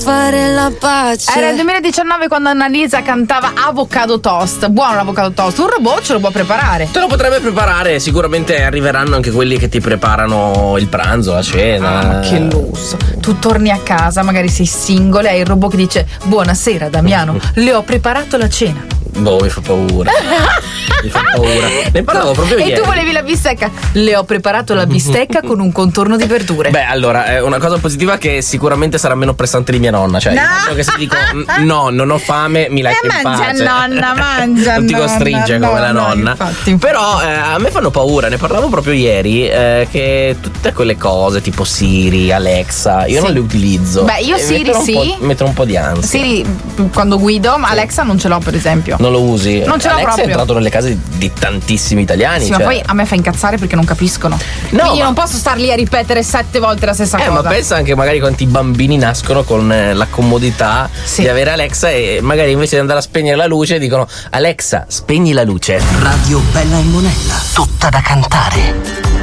fare la pace. Era il 2019 quando Annalisa cantava Avocado Toast. Buono l'avocado toast. Un robot ce lo può preparare. Te lo potrebbe preparare, sicuramente arriveranno anche quelli che ti preparano il pranzo, la cena. Ma che lusso. Tu torni a casa, magari sei single, e hai il robot che dice: buonasera Damiano, le ho preparato la cena. Boh, mi fa paura. Mi fa paura. Ne parlavo proprio ieri. E tu volevi la bistecca? Le ho preparato la bistecca con un contorno di verdure. Beh, allora, una cosa positiva è che sicuramente sarà meno pressante di mia nonna. Cioè, che se dico no, non ho fame, mi lascia in pace. Mangia, non ti costringe come la nonna. Infatti. Però a me fanno paura, ne parlavo proprio ieri, che tutte quelle cose tipo Siri, Alexa, io non le utilizzo. Beh, io Siri sì. Mettono un po' di ansia. Siri quando guido, ma Alexa non ce l'ho, per esempio. Non lo usi? Non ce l'ho Alexa proprio. è entrato nelle case di tantissimi italiani. Sì, cioè. ma poi a me fa incazzare perché non capiscono. No, quindi io non posso star lì a ripetere 7 volte la stessa cosa. Ma pensa anche magari quanti bambini nascono con la comodità di avere Alexa e magari invece di andare a spegnere la luce dicono: Alexa, spegni la luce. Radio Bella e Monella, tutta da cantare.